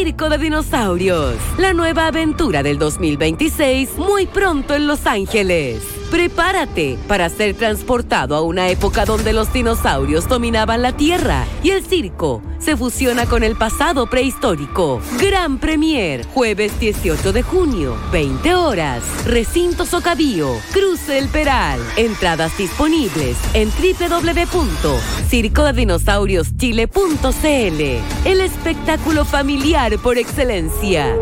Circo de Dinosaurios, la nueva aventura del 2026, muy pronto en Los Ángeles. Prepárate para ser transportado a una época donde los dinosaurios dominaban la Tierra y el circo se fusiona con el pasado prehistórico. Gran Premier, jueves 18 de junio, 20 horas. Recinto Socabío, Cruce El Peral. Entradas disponibles en www.circodedinosaurioschile.cl. El espectáculo familiar por excelencia.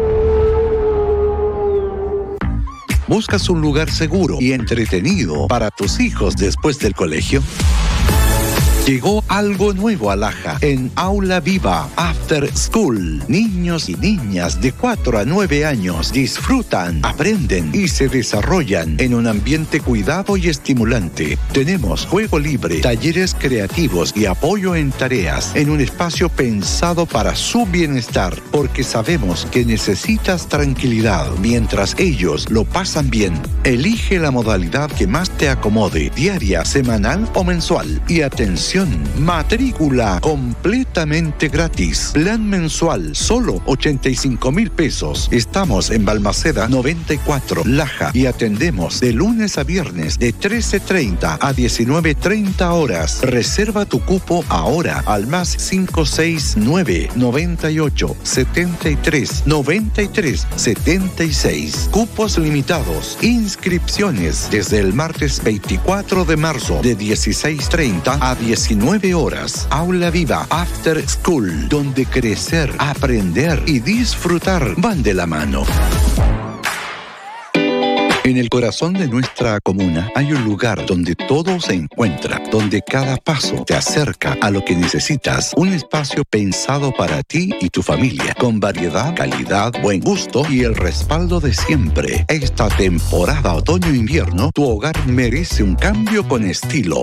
¿Buscas un lugar seguro y entretenido para tus hijos después del colegio? Llegó algo nuevo a Laja en Aula Viva After School. Niños y niñas de 4 a 9 años disfrutan, aprenden y se desarrollan en un ambiente cuidado y estimulante. Tenemos juego libre, talleres creativos y apoyo en tareas en un espacio pensado para su bienestar, porque sabemos que necesitas tranquilidad mientras ellos lo pasan bien. Elige la modalidad que más te acomode, diaria, semanal o mensual. Y atención, matrícula completamente gratis. Plan mensual, solo 85,000 pesos. Estamos en Balmaceda 94, Laja, y atendemos de lunes a viernes de 13:30 a 19:30 horas. Reserva tu cupo ahora al más 569 98 73 93 76. Cupos limitados. Inscripciones desde el martes 24 de marzo de 16:30 a 19 horas. Aula Viva After School, donde crecer, aprender y disfrutar van de la mano. En el corazón de nuestra comuna hay un lugar donde todo se encuentra, donde cada paso te acerca a lo que necesitas. Un espacio pensado para ti y tu familia, con variedad, calidad, buen gusto y el respaldo de siempre. Esta temporada otoño-invierno, tu hogar merece un cambio con estilo.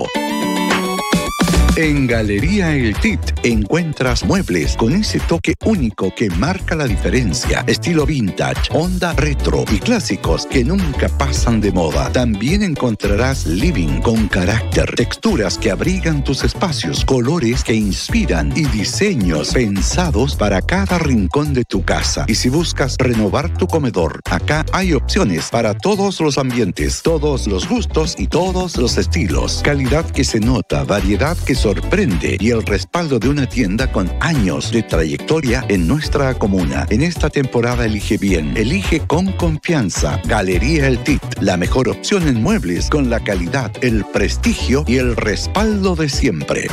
En Galería El Tit encuentras muebles con ese toque único que marca la diferencia. Estilo vintage, onda retro y clásicos que nunca pasan de moda. También encontrarás living con carácter, texturas que abrigan tus espacios, colores que inspiran y diseños pensados para cada rincón de tu casa. Y si buscas renovar tu comedor, acá hay opciones para todos los ambientes, todos los gustos y todos los estilos. Calidad que se nota, variedad que sorprende y el respaldo de una tienda con años de trayectoria en nuestra comuna. En esta temporada elige bien, elige con confianza. Galería El Tit, la mejor opción en muebles con la calidad, el prestigio y el respaldo de siempre.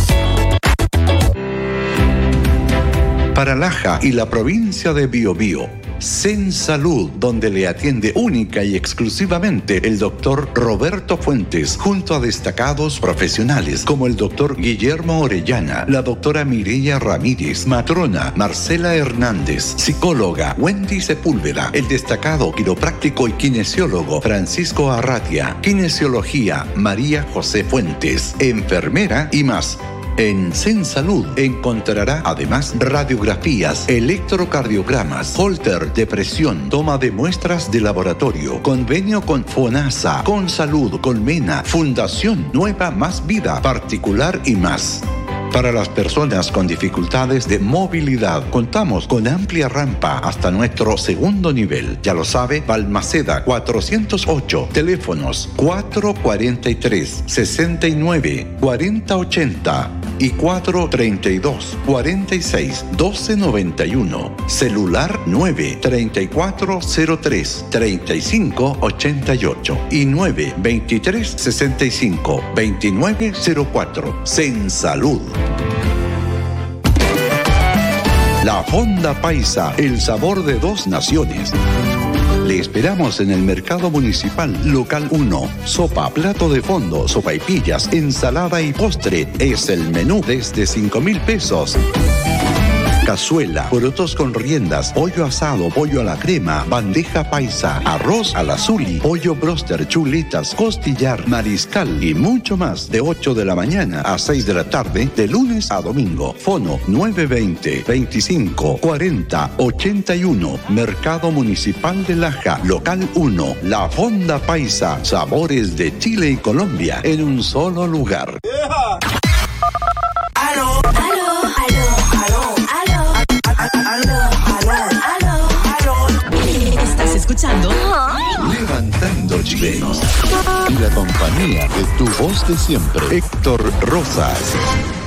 Para Laja y la provincia de Biobío, Zen Salud, donde le atiende única y exclusivamente el doctor Roberto Fuentes, junto a destacados profesionales como el doctor Guillermo Orellana, la doctora Mireya Ramírez, matrona Marcela Hernández, psicóloga Wendy Sepúlveda, el destacado quiropráctico y kinesiólogo Francisco Arratia, kinesiología María José Fuentes, enfermera y más. En Zen Salud encontrará además radiografías, electrocardiogramas, holter de presión, toma de muestras de laboratorio, convenio con FONASA, con Salud, Colmena, Fundación Nueva Más Vida, particular y más. Para las personas con dificultades de movilidad, contamos con amplia rampa hasta nuestro segundo nivel. Ya lo sabe, Balmaceda 408, teléfonos 443 69 4080 y 432 46 1291. Celular 93403 3588 y 923 65 2904. Zen Salud. La Fonda Paisa, el sabor de 2 naciones. Le esperamos en el Mercado Municipal Local 1. Sopa, plato de fondo, sopaipillas, ensalada y postre. Es el menú desde 5,000 pesos. Cazuela, porotos con riendas, pollo asado, pollo a la crema, bandeja paisa, arroz al azuli, pollo broster, chuletas, costillar, mariscal y mucho más, de 8 de la mañana a 6 de la tarde, de lunes a domingo. Fono 920 25 40 81. Mercado Municipal de Laja, Local 1. La Fonda Paisa, sabores de Chile y Colombia en un solo lugar. ¡Aló! ¡Aló! ¡Aló! ¡Aló! ¡Aló! ¡Aló! escuchando Levantando Chilenos. Y la compañía de tu voz de siempre, Héctor Rosas.